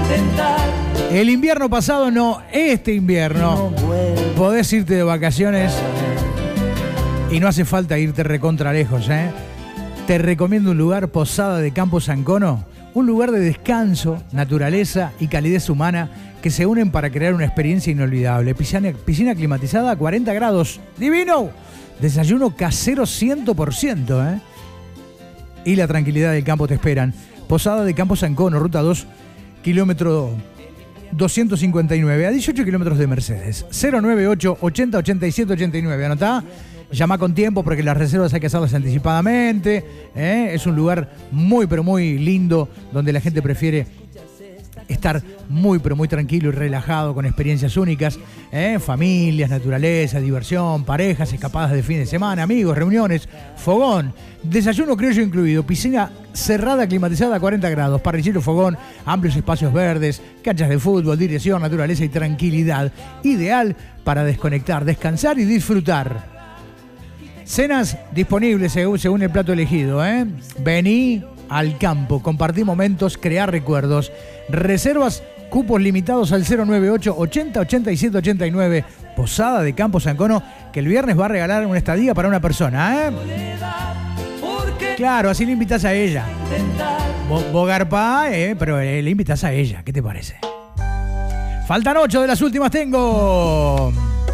El invierno pasado, no, este invierno, podés irte de vacaciones y no hace falta irte recontra lejos, ¿eh? Te recomiendo un lugar, Posada de Campo Sancono, un lugar de descanso, naturaleza y calidez humana que se unen para crear una experiencia inolvidable. Piscina climatizada a 40 grados, ¡divino! Desayuno casero 100%, ¿eh? Y la tranquilidad del campo te esperan. Posada de Campo Sancono, ruta 2, kilómetro 259, a 18 kilómetros de Mercedes. 098 80 87 89. Anotá, llama con tiempo porque las reservas hay que hacerlas anticipadamente. Es un lugar muy, pero muy lindo donde la gente prefiere estar muy, pero muy tranquilo y relajado con experiencias únicas. Familias, naturaleza, diversión, parejas, escapadas de fin de semana, amigos, reuniones, fogón, desayuno criollo incluido, piscina cerrada climatizada a 40 grados, parrillero, fogón, amplios espacios verdes, canchas de fútbol, dirección, naturaleza y tranquilidad. Ideal para desconectar, descansar y disfrutar. Cenas disponibles según el plato elegido. Vení al campo, compartir momentos, crear recuerdos. Reservas, cupos limitados al 098 80 87 89. Posada de Campo Sancono, que el viernes va a regalar una estadía para una persona, Claro, así le invitas a ella. Vos garpá, pero le invitas a ella. ¿Qué te parece? Faltan 8 de las últimas, tengo.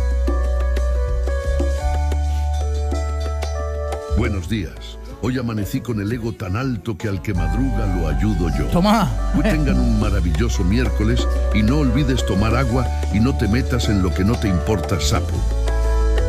Buenos días. Hoy amanecí con el ego tan alto que al que madruga lo ayudo yo. Tomá. Hoy tengan un maravilloso miércoles y no olvides tomar agua y no te metas en lo que no te importa, sapo.